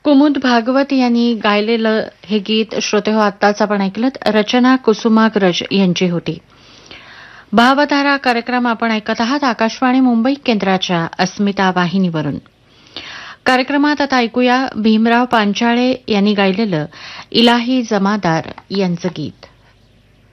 कुमुद भागवत यांनी गायलेलं हे गीत श्रोते हो आत्ताच आपण ऐकलं. रचना कुसुमाग्रज यांची होती. भावधारा कार्यक्रम आपण ऐकत आहात आकाशवाणी मुंबई केंद्राच्या अस्मिता वाहिनीवरून. कार्यक्रमात आता ऐकूया भीमराव पांचाळे यांनी गायलेलं इलाही जमादार यांचं गीत.